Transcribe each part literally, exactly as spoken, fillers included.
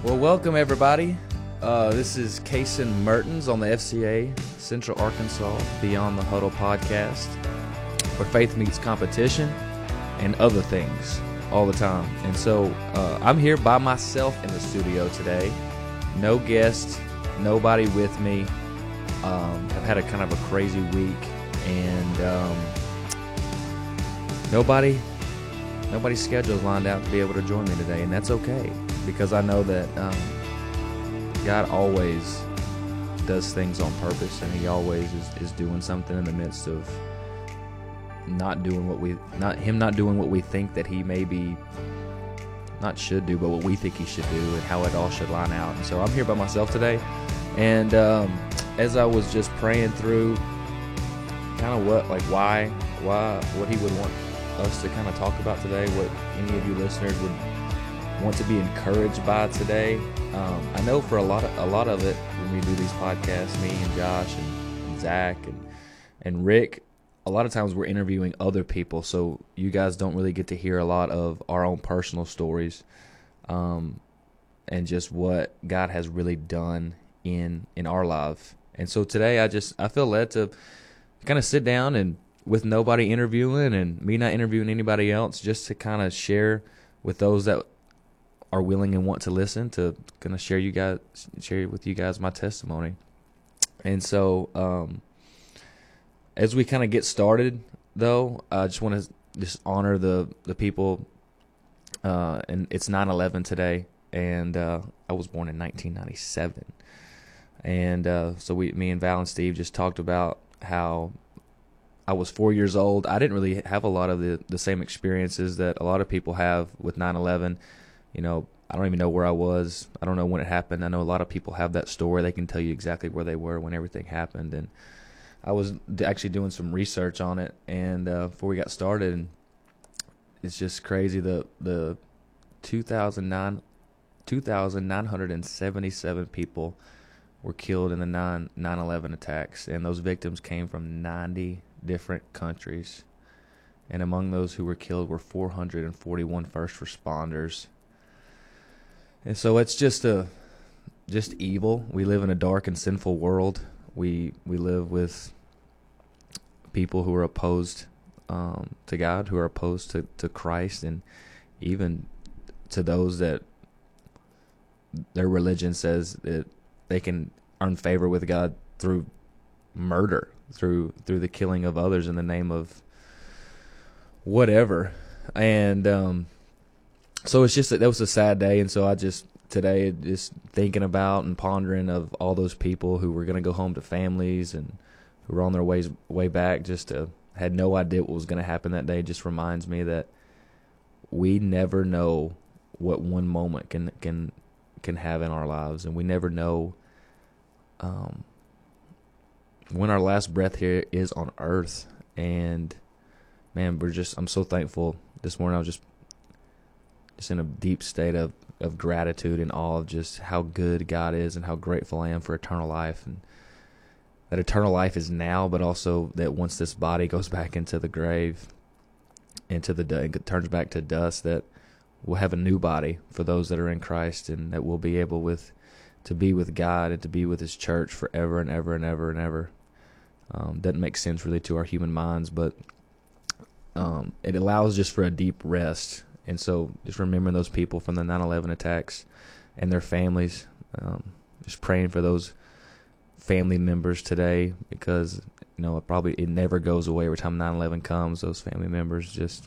Well, welcome everybody. Uh, this is Kason Mertens on the F C A Central Arkansas Beyond the Huddle podcast, where faith meets competition and other things all the time. And so uh, I'm here by myself in the studio today. No guests, nobody with me. Um, I've had a kind of a crazy week, and um, nobody, nobody's schedule is lined out to be able to join me today, and that's okay, because I know that um, God always does things on purpose, and He always is, is doing something in the midst of not doing what we, not Him not doing what we think that He maybe not should do, but what we think He should do, and how it all should line out. And so I'm here by myself today, and um, as I was just praying through kind of what, like why, why, what He would want us to kind of talk about today, what any of you listeners would want to be encouraged by today. Um, I know for a lot of a lot of it, when we do these podcasts, me and Josh and, and Zach and and Rick, a lot of times we're interviewing other people, so you guys don't really get to hear a lot of our own personal stories, um, and just what God has really done in in our life. And so today, I just I feel led to kind of sit down and, with nobody interviewing and me not interviewing anybody else, just to kind of share with those that are willing and want to listen, to kind of share you guys share with you guys my testimony. And so um, as we kind of get started, though, I just want to just honor the the people. Uh, and it's nine eleven today, and uh, I was born in nineteen ninety-seven. And uh, so we, me and Val and Steve just talked about how I was four years old. I didn't really have a lot of the, the same experiences that a lot of people have with nine eleven. You know, I don't even know where I was. I don't know when it happened. I know a lot of people have that story. They can tell you exactly where they were when everything happened. And I was actually doing some research on it, and uh, before we got started, and it's just crazy. The the two thousand nine hundred seventy-seven people were killed in the nine eleven attacks, and those victims came from ninety different countries. And among those who were killed were four hundred forty-one first responders. And so it's just a just evil. We live in a dark and sinful world. We we live with people who are opposed um, to God, who are opposed to, to Christ, and even to those that their religion says that they can earn favor with God through murder, through through the killing of others in the name of whatever. And um, so it's just that was a sad day. And so I just today just thinking about and pondering of all those people who were going to go home to families and who were on their ways way back, just to, had no idea what was going to happen that day. Just reminds me that we never know what one moment can can can have in our lives, and we never know um, when our last breath here is on earth. And man, we're just I'm so thankful. This morning I was just just in a deep state of, of gratitude and awe of just how good God is, and how grateful I am for eternal life, and that eternal life is now, but also that once this body goes back into the grave, into the it turns back to dust, that we'll have a new body for those that are in Christ, and that we'll be able with to be with God and to be with His church forever and ever and ever and ever. Um, doesn't make sense really to our human minds, but um, it allows just for a deep rest. And so just remembering those people from the nine eleven attacks and their families, um, just praying for those family members today, because you know it probably it never goes away. Every time nine eleven comes, those family members just,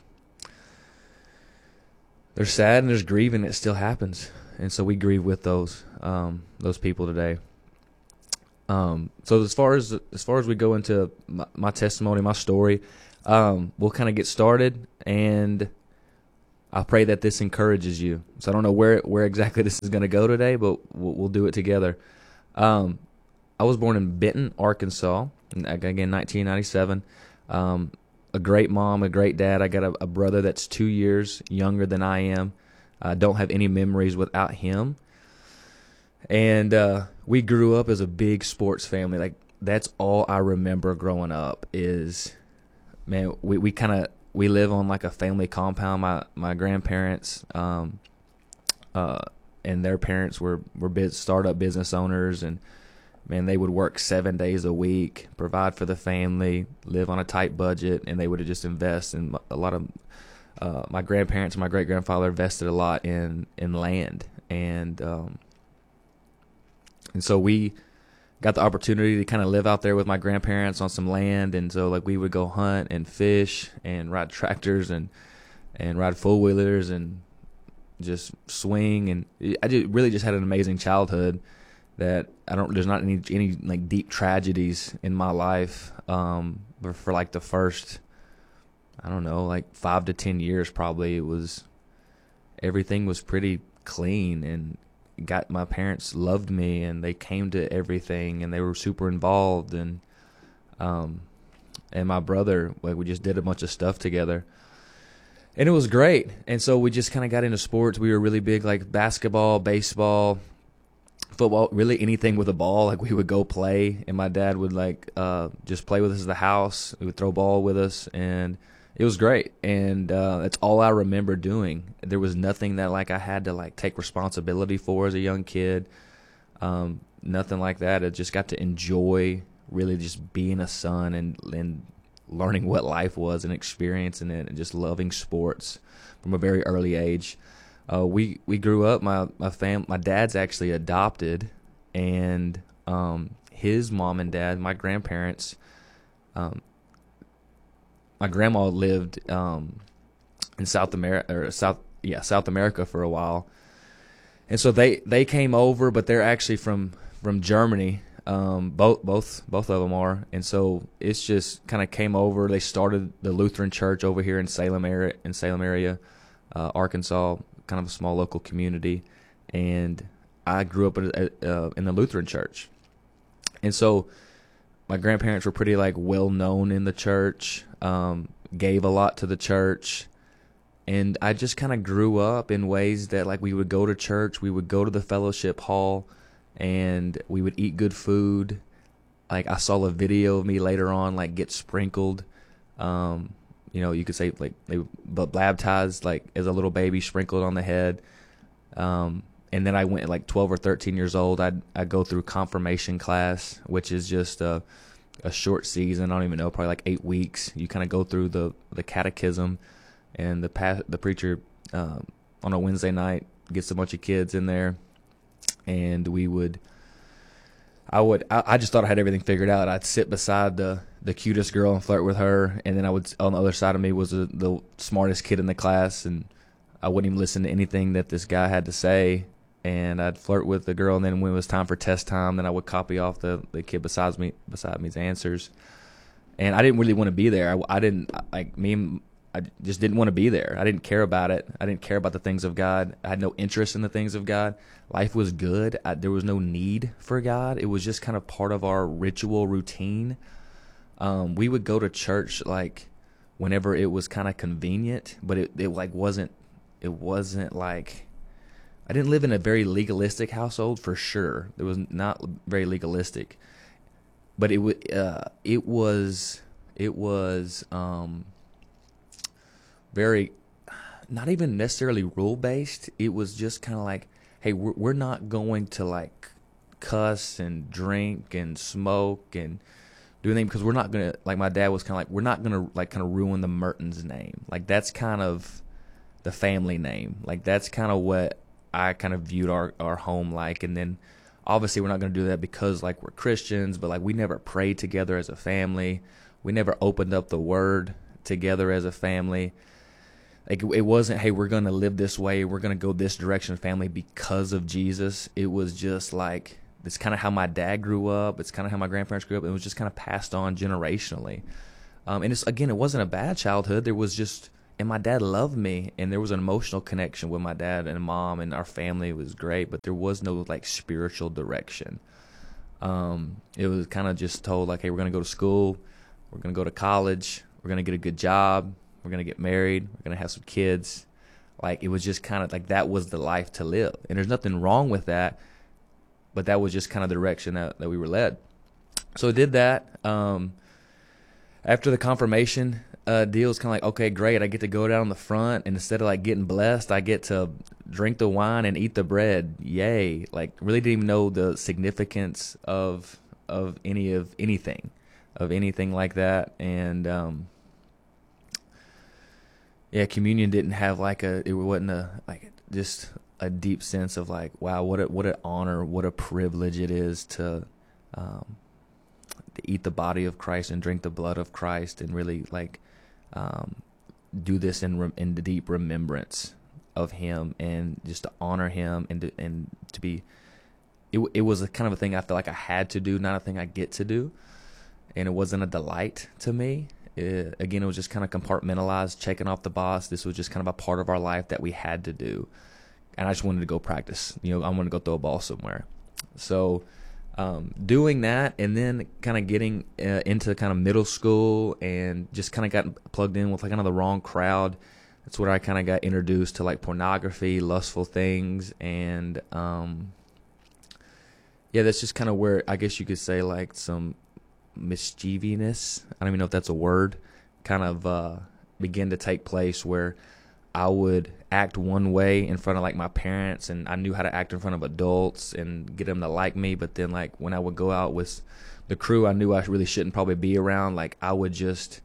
they're sad and there's grieving. It still happens, and so we grieve with those um, those people today. Um, so as far as as far as we go into my, my testimony, my story, um, we'll kind of get started, and I pray that this encourages you. So I don't know where where exactly this is going to go today, but we'll, we'll do it together. Um, I was born in Benton, Arkansas, again, nineteen ninety-seven. Um, a great mom, a great dad. I got a, a brother that's two years younger than I am. I don't have any memories without him. And uh, we grew up as a big sports family. Like, that's all I remember growing up is, man, we, we kind of, we live on like a family compound. My, my grandparents, um, uh, and their parents were were biz, startup business owners, and man, they would work seven days a week, provide for the family, live on a tight budget, and they would just invest in a lot of. Uh, my grandparents and my great grandfather invested a lot in in land, and um, and so we got the opportunity to kind of live out there with my grandparents on some land, and so like we would go hunt and fish and ride tractors and and ride four wheelers and just swing, and I just really just had an amazing childhood. That I don't. There's not any any like deep tragedies in my life. Um, but for like the first, I don't know, like five to ten years, probably it was everything was pretty clean, and got my parents loved me, and they came to everything, and they were super involved, and um, and my brother, like we just did a bunch of stuff together. And it was great. And so we just kind of got into sports. We were really big, like basketball, baseball, football, really anything with a ball. Like we would go play, and my dad would like uh, just play with us at the house. He would throw ball with us, and it was great. And uh, that's all I remember doing. There was nothing that like I had to like take responsibility for as a young kid. Um, nothing like that. I just got to enjoy really just being a son and and learning what life was and experiencing it, and just loving sports from a very early age. Uh, we we grew up. My my fam, my dad's actually adopted, and um, his mom and dad, my grandparents, um, my grandma lived um, in South America or South yeah South America for a while, and so they, they came over, but they're actually from from Germany. Um, both both both of them are, and so it's just kind of came over. They started the Lutheran Church over here in Salem area, in Salem area, uh, Arkansas, kind of a small local community, and I grew up in, uh, in the Lutheran Church, and so my grandparents were pretty like well known in the church, um, gave a lot to the church, and I just kind of grew up in ways that like we would go to church, we would go to the fellowship hall, and we would eat good food. Like I saw a video of me later on, like get sprinkled. Um, you know, you could say like they but baptized like as a little baby, sprinkled on the head. Um, and then I went at like twelve or thirteen years old. I'd I'd go through confirmation class, which is just a a short season. I don't even know, probably like eight weeks. You kind of go through the the catechism, and the pa- the preacher uh, on a Wednesday night gets a bunch of kids in there. And we would, I would, I, I just thought I had everything figured out. I'd sit beside the, the cutest girl and flirt with her, and then I would, on the other side of me was a, the smartest kid in the class, and I wouldn't even listen to anything that this guy had to say. And I'd flirt with the girl, and then when it was time for test time, then I would copy off the, the kid beside me, beside me's answers. And I didn't really want to be there. I, I didn't like me. And, I just didn't want to be there. I didn't care about it. I didn't care about the things of God. I had no interest in the things of God. Life was good. I, there was no need for God. It was just kind of part of our ritual routine. Um, we would go to church like whenever it was kind of convenient, but it, it like wasn't. It wasn't like I didn't live in a very legalistic household for sure. It was not very legalistic, but it was. Uh, it was. It was. Um, very, not even necessarily rule-based. It was just kind of like, hey, we're, we're not going to like cuss and drink and smoke and do anything because we're not going to, like my dad was kind of like, we're not going to like kind of ruin the Mertens name. Like that's kind of the family name. Like that's kind of what I kind of viewed our, our home like. And then obviously we're not going to do that because like we're Christians, but like we never prayed together as a family. We never opened up the word together as a family. Like it wasn't, hey, we're going to live this way, we're going to go this direction family because of Jesus. It was just like, it's kind of how my dad grew up. It's kind of how my grandparents grew up. It was just kind of passed on generationally. Um, and it's, again, it wasn't a bad childhood. There was just, and my dad loved me, and there was an emotional connection with my dad and mom, and our family was great, but there was no like spiritual direction. Um, it was kind of just told like, hey, we're going to go to school, we're going to go to college, we're going to get a good job, we're going to get married, we're going to have some kids. Like, it was just kind of like that was the life to live. And there's nothing wrong with that, but that was just kind of the direction that, that we were led. So I did that. Um, after the confirmation, uh, deal is kind of like, okay, great, I get to go down the front, and instead of like getting blessed, I get to drink the wine and eat the bread. Yay! Like, really didn't even know the significance of of any of anything, of anything like that, and um, yeah, communion didn't have like a, it wasn't a like just a deep sense of like, wow, what a what an honor, what a privilege it is to. Um, to eat the body of Christ and drink the blood of Christ, and really like um, do this in re- in the deep remembrance of Him, and just to honor Him, and to, and to be. It it was a kind of a thing I felt like I had to do, not a thing I get to do, and it wasn't a delight to me. It, again, it was just kind of compartmentalized, checking off the box. This was just kind of a part of our life that we had to do, and I just wanted to go practice. You know, I wanted to go throw a ball somewhere, so. Um, doing that, and then kind of getting uh, into kind of middle school, and just kind of got plugged in with like kind of the wrong crowd. That's where I kind of got introduced to like pornography, lustful things, and um, yeah, that's just kind of where I guess you could say like some mischievousness. I don't even know if that's a word. Kind of uh, began to take place where I would act one way in front of like my parents, and I knew how to act in front of adults and get them to like me. But then like when I would go out with the crew I knew I really shouldn't probably be around, like I would just,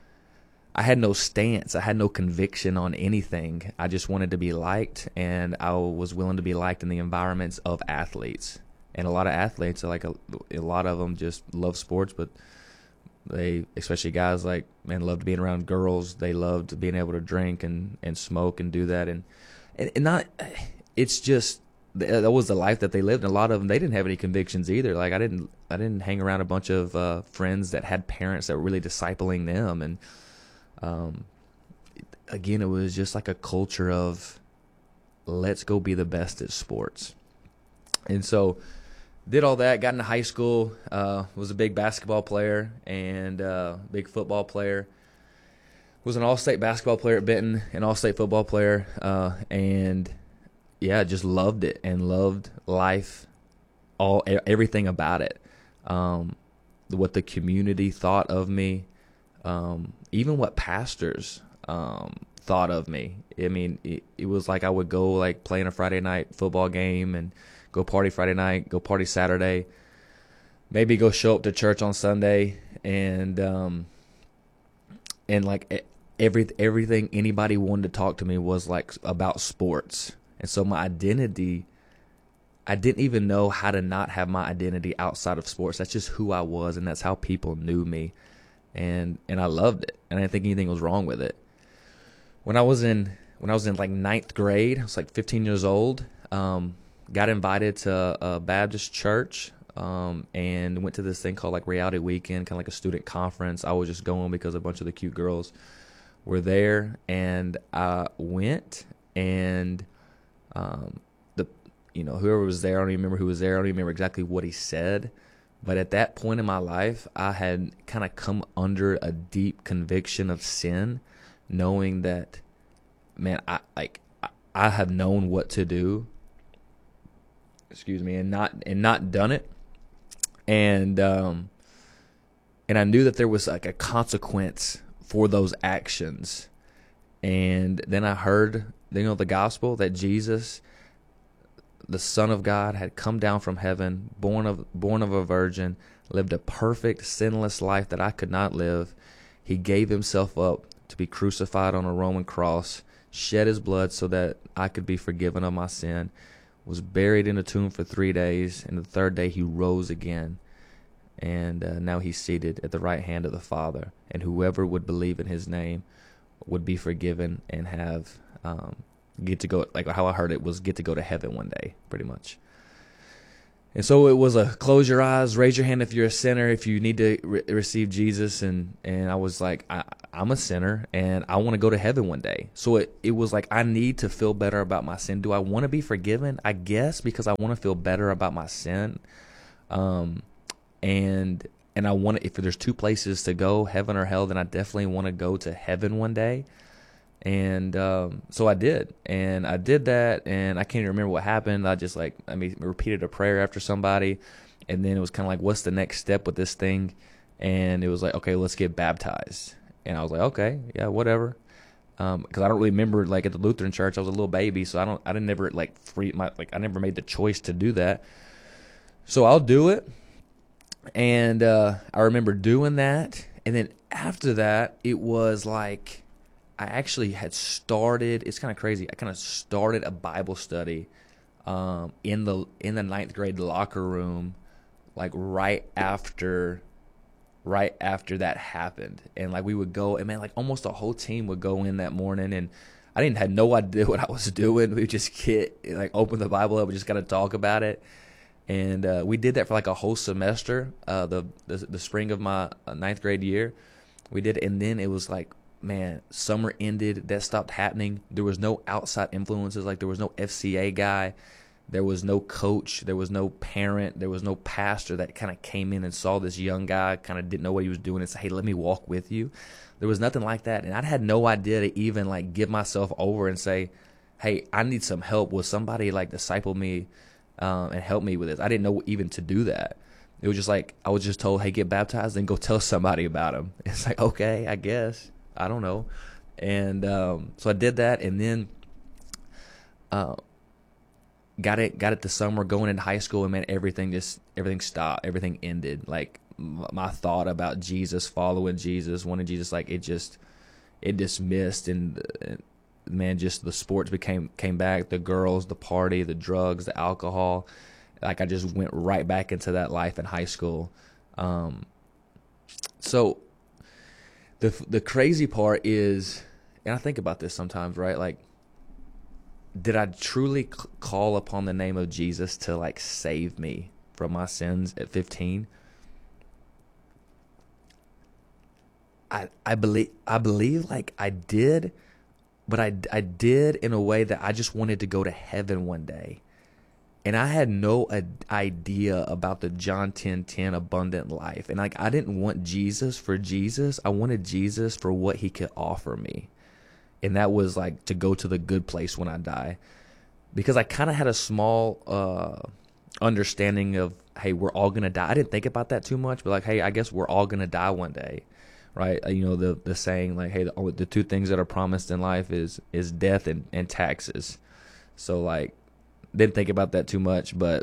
I had no stance. I had no conviction on anything. I just wanted to be liked, and I was willing to be liked in the environments of athletes. And a lot of athletes, like a, a lot of them just love sports, but they, especially guys like, man, loved being around girls. They loved being able to drink and, and smoke and do that. And, and, and not, it's just, that was the life that they lived. And a lot of them, they didn't have any convictions either. Like I didn't, I didn't hang around a bunch of uh, friends that had parents that were really discipling them. And um, again, it was just like a culture of let's go be the best at sports. And so, did all that, got into high school, uh, was a big basketball player and uh, big football player. Was an all-state basketball player at Benton, an all-state football player, uh, and yeah, just loved it and loved life, all everything about it. Um, what the community thought of me, um, even what pastors um, thought of me. I mean, it, it was like I would go like play in a Friday night football game and go party Friday night, go party Saturday, maybe go show up to church on Sunday, and um, and like every everything anybody wanted to talk to me was like about sports. And so my identity, I didn't even know how to not have my identity outside of sports. That's just who I was, and that's how people knew me, and and I loved it, and I didn't think anything was wrong with it. When I was in when I was in like ninth grade, I was like fifteen years old. Um, Got invited to a Baptist church um, and went to this thing called like Reality Weekend, kind of like a student conference. I was just going because a bunch of the cute girls were there, and I went, and um, the you know whoever was there, I don't even remember who was there. I don't even remember exactly what he said, but at that point in my life, I had kind of come under a deep conviction of sin, knowing that, man, I like I have known what to do. Excuse me, and not and not done it, and um, and I knew that there was like a consequence for those actions, and then I heard, you know, the gospel that Jesus, the Son of God, had come down from heaven, born of born of a virgin, lived a perfect, sinless life that I could not live. He gave himself up to be crucified on a Roman cross, shed his blood so that I could be forgiven of my sin. Was buried in a tomb for three days, and the third day he rose again, and uh, now he's seated at the right hand of the Father, and whoever would believe in his name would be forgiven and have um, get to go, like how I heard it was, get to go to heaven one day, pretty much. And so it was a close your eyes, raise your hand if you're a sinner, if you need to re- receive Jesus. And, and I was like, I, I'm a sinner, and I want to go to heaven one day. So it, it was like, I need to feel better about my sin. Do I want to be forgiven? I guess because I want to feel better about my sin. Um, and and I want to, if there's two places to go, heaven or hell, then I definitely want to go to heaven one day. And um, so I did, and I did that, and I can't even remember what happened. I just like, I mean, repeated a prayer after somebody, and then it was kind of like, what's the next step with this thing? And it was like, okay, let's get baptized. And I was like, okay, yeah, whatever. Um, because I don't really remember, like at the Lutheran church, I was a little baby, so I don't, I didn't never like free my, like I never made the choice to do that. So I'll do it. And uh, I remember doing that. And then after that, it was like I actually had started. It's kind of crazy. I kind of started a Bible study um, in the in the ninth grade locker room, like right after, right after that happened. And like we would go, and man, like almost the whole team would go in that morning, and I didn't had no idea what I was doing. We would just get like open the Bible up. We just got to talk about it. And uh, we did that for like a whole semester, uh, the, the the spring of my ninth grade year. We did, and then it was like, man, summer ended. That stopped happening. There was no outside influences. Like there was no F C A guy. There was no coach. There was no parent. There was no pastor that kind of came in and saw this young guy, kind of didn't know what he was doing, and said, hey, let me walk with you. There was nothing like that. And I had no idea to even like give myself over and say, hey, I need some help. Will somebody like disciple me um, and help me with this? I didn't know even to do that. It was just like, I was just told, hey, get baptized and go tell somebody about him. It's like, okay, I guess. I don't know. And um, so I did that, and then uh, got it got it the summer, going into high school, and man, everything just, everything stopped. Everything ended. Like, my thought about Jesus, following Jesus, wanting Jesus, like, it just, it dismissed, and, and man, just the sports became, came back, the girls, the party, the drugs, the alcohol. Like I just went right back into that life in high school. Um, so the the crazy part is, and I think about this sometimes, right? Like, did I truly c- call upon the name of Jesus to like save me from my sins at fifteen? I I believe I believe like I did, but I I did in a way that I just wanted to go to heaven one day. And I had no idea about the John ten ten abundant life. And like, I didn't want Jesus for Jesus. I wanted Jesus for what he could offer me. And that was like to go to the good place when I die. Because I kind of had a small uh, understanding of, hey, we're all going to die. I didn't think about that too much, but like, hey, I guess we're all going to die one day. Right? You know, the the saying like, hey, the, the two things that are promised in life is is death and, and taxes. So like, didn't think about that too much, but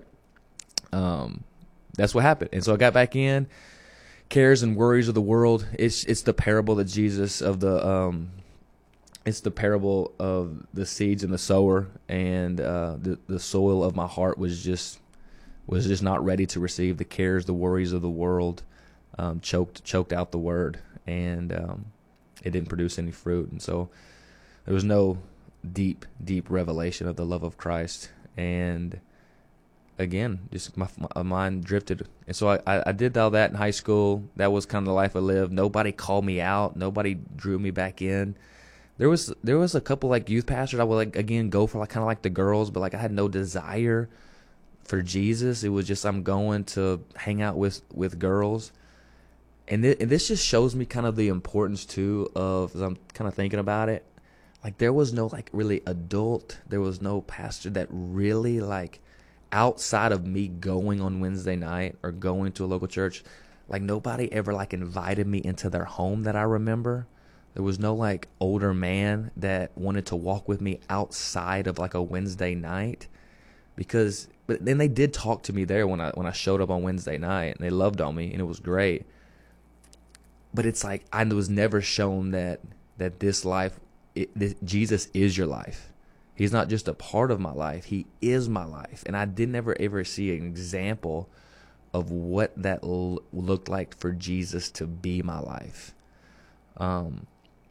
um, that's what happened. And so I got back in. Cares and worries of the world. It's it's the parable that Jesus of the um, it's the parable of the seeds and the sower, and uh, the the soil of my heart was just was just not ready to receive the cares, the worries of the world. Um, choked choked out the word, and um, it didn't produce any fruit. And so there was no deep deep revelation of the love of Christ. And again, just my, my mind drifted. And so I, I, I did all that in high school. That was kind of the life I lived. Nobody called me out. Nobody drew me back in. There was there was a couple like youth pastors I would like again go for, like kind of like the girls, but like I had no desire for Jesus. It was just I'm going to hang out with, with girls. And, th- and this just shows me kind of the importance too of, as I'm kind of thinking about it, like there was no like really adult, there was no pastor that really like outside of me going on Wednesday night or going to a local church, like nobody ever like invited me into their home that I remember. There was no like older man that wanted to walk with me outside of like a Wednesday night, because but then they did talk to me there when I when I showed up on Wednesday night, and they loved on me and it was great. But it's like I was never shown that that this life, It, this, Jesus is your life. He's not just a part of my life. He is my life. And I did never ever see an example of what that l- looked like for Jesus to be my life. Um,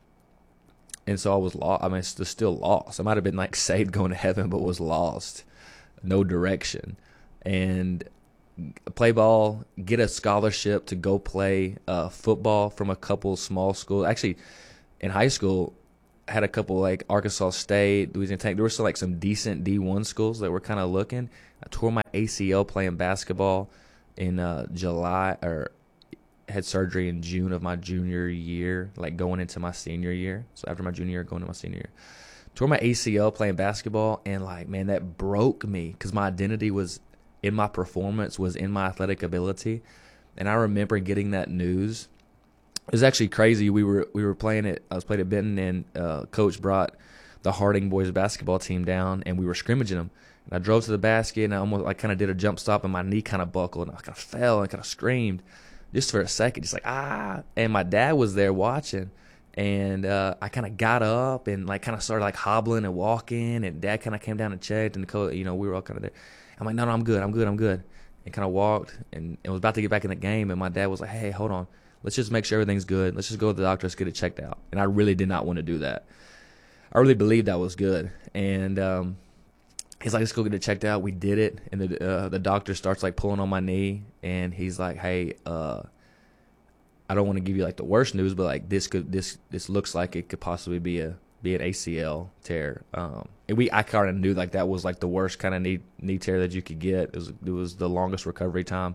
and so I was lost. I mean, still, still lost. I might have been like saved going to heaven, but was lost. No direction. And play ball, get a scholarship to go play uh, football from a couple small schools. Actually, in high school, I had a couple like Arkansas State, Louisiana Tech. There were still like some decent D one schools that were kind of looking. I tore my A C L playing basketball in uh, July, or had surgery in June of my junior year, like going into my senior year. So after my junior year, going to my senior year. Tore my A C L playing basketball, and like, man, that broke me because my identity was in my performance, was in my athletic ability. And I remember getting that news It was actually crazy. We were we were playing it. I was playing at Benton, and uh, Coach brought the Harding boys basketball team down, and we were scrimmaging them. And I drove to the basket, and I almost like kind of did a jump stop, and my knee kind of buckled, and I kind of fell and kind of screamed just for a second, just like ah. And my dad was there watching, and uh, I kind of got up and like kind of started like hobbling and walking, and Dad kind of came down and checked, and the coach, you know, we were all kind of there. I'm like, no, no, I'm good, I'm good, I'm good, and kind of walked, and, and was about to get back in the game, and my dad was like, hey, hold on. Let's just make sure everything's good. Let's just go to the doctor. Let's get it checked out. And I really did not want to do that. I really believed I was good. And um, he's like, let's go get it checked out. We did it. And the uh, the doctor starts like pulling on my knee. And he's like, hey, uh, I don't want to give you like the worst news, but like this could this this looks like it could possibly be a be an A C L tear. Um, and we I kind of knew like that was like the worst kind of knee knee tear that you could get. It was it was the longest recovery time.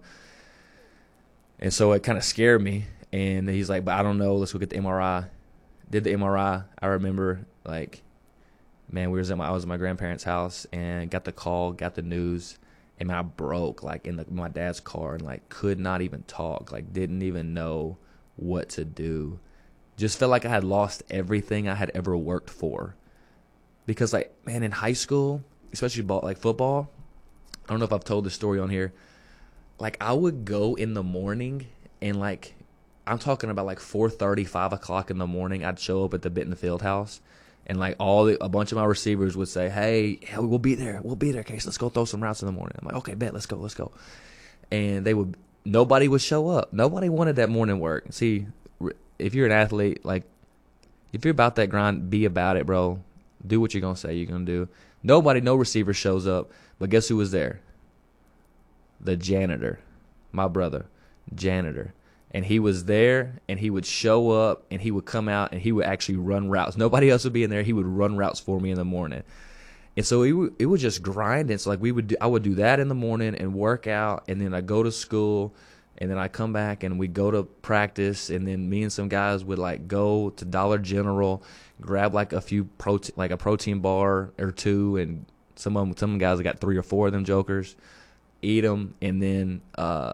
And so it kind of scared me. And he's like, but I don't know. Let's go get the M R I. Did the M R I. I remember, like, man, we was at my, I was at my grandparents' house and got the call, got the news, and man, I broke, like, in the, my dad's car and, like, could not even talk, like, didn't even know what to do. Just felt like I had lost everything I had ever worked for. Because, like, man, in high school, especially, ball, like, football, I don't know if I've told this story on here. Like, I would go in the morning and, like, I'm talking about like four thirty, five o'clock in the morning. I'd show up at the Benton Field House, and like all the, a bunch of my receivers would say, "Hey, we'll be there. We'll be there, Case. Let's go throw some routes in the morning." I'm like, "Okay, bet. Let's go. Let's go." And they would. Nobody would show up. Nobody wanted that morning work. See, if you're an athlete, like if you're about that grind, be about it, bro. Do what you're gonna say you're gonna do. Nobody, no receiver shows up. But guess who was there? The janitor, my brother, janitor. And he was there, and he would show up, and he would come out, and he would actually run routes. Nobody else would be in there. He would run routes for me in the morning. And so it would, it was just grinding. So like we would, do, I would do that in the morning and work out, and then I go to school, and then I come back and we go to practice, and then me and some guys would like go to Dollar General, grab like a few protein, like a protein bar or two, and some of them, some guys got three or four of them jokers, eat them, and then. Uh,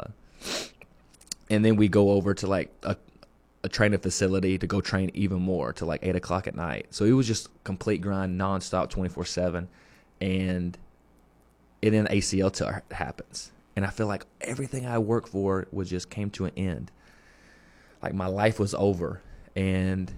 And then we go over to like a, a training facility to go train even more to like eight o'clock at night. So it was just complete grind, nonstop, twenty-four seven. And, and then A C L tear happens. And I feel like everything I worked for was just came to an end. Like my life was over. And,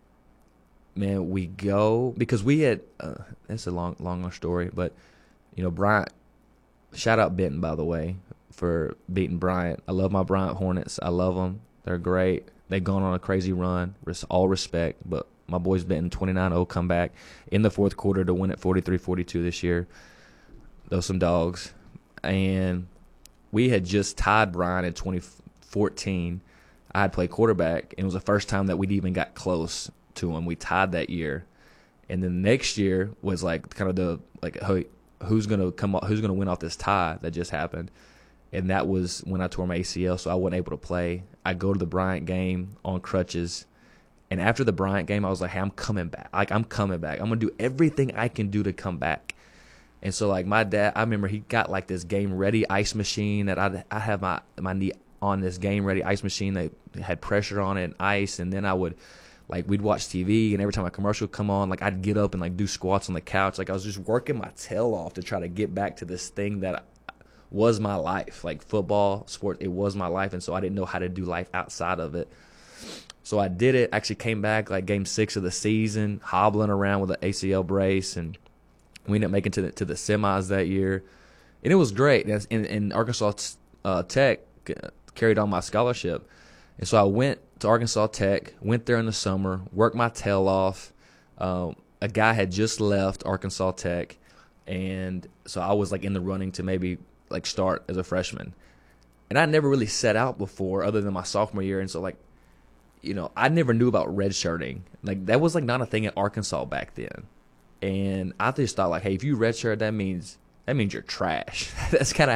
man, we go, because we had, uh, it's a long, longer story, but, you know, Bryant, shout out Benton, by the way, for beating Bryant. I love my Bryant Hornets. I love them. They're great. They've gone on a crazy run. All respect. But my boys Benton twenty-nine oh comeback in the fourth quarter to win at forty-three forty-two this year. Those some dogs. And we had just tied Bryant in twenty fourteen. I had played quarterback, and it was the first time that we'd even got close to him. We tied that year. And then next year was like kind of the like who's gonna come who's gonna win off this tie that just happened. And that was when I tore my A C L, so I wasn't able to play. I go to the Bryant game on crutches. And after the Bryant game, I was like, hey, I'm coming back. Like, I'm coming back. I'm going to do everything I can do to come back. And so, like, my dad, I remember he got, like, this game-ready ice machine that I I have my, my knee on this game-ready ice machine that had pressure on it and ice. And then I would, like, we'd watch T V, and every time a commercial would come on, like, I'd get up and, like, do squats on the couch. Like, I was just working my tail off to try to get back to this thing that I, was my life, like football, sport. It was my life, and so I didn't know how to do life outside of it. So I did it. Actually came back like game six of the season, hobbling around with an A C L brace, and we ended up making to the to the semis that year, and it was great. And, and Arkansas uh, Tech carried on my scholarship, and so I went to Arkansas Tech. Went there in the summer, worked my tail off. Um, a guy had just left Arkansas Tech, and so I was like in the running to maybe like start as a freshman. And I never really set out before other than my sophomore year. And so like, you know, I never knew about redshirting. Like that was like not a thing at Arkansas back then. And I just thought like, hey, if you redshirt, that means, that means you're trash. That's kind of